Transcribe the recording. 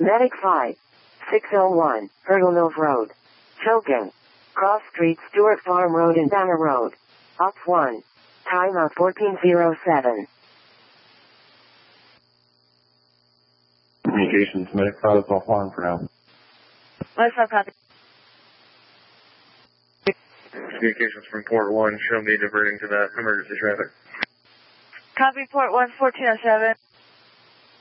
Medic 5. 601, Hurdle Mills Road. Choking. Cross Street, Stewart Farm Road and Banner Road. Ops 1. Timeout 1407. Communications, Medic 5 is offline for now. What's up, copy? Communications from Port 1, show me diverting to that emergency traffic. Copy, Port 1, 1407.